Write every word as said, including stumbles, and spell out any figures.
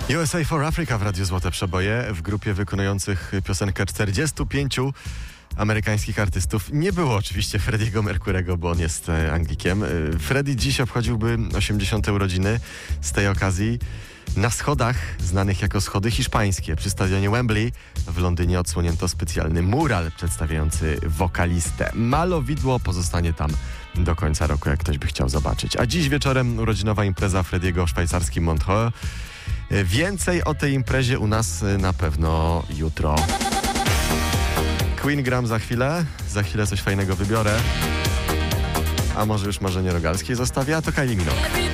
U S A for Africa w Radiu Złote Przeboje. W grupie wykonujących piosenkę czterdziestu pięciu amerykańskich artystów nie było oczywiście Freddie'ego Mercurego, bo on jest Anglikiem. Freddie dziś obchodziłby osiemdziesiąte urodziny. Z tej okazji na schodach znanych jako schody hiszpańskie przy stadionie Wembley w Londynie odsłonięto specjalny mural przedstawiający wokalistę. Malowidło pozostanie tam do końca roku, jak ktoś by chciał zobaczyć. A dziś wieczorem urodzinowa impreza Freddie'ego w szwajcarskim Montreux. Więcej o tej imprezie u nas na pewno jutro. Queen gram za chwilę. Za chwilę coś fajnego wybiorę. A może już marzenie rogalskie zostawię, a to Kylie Minogue.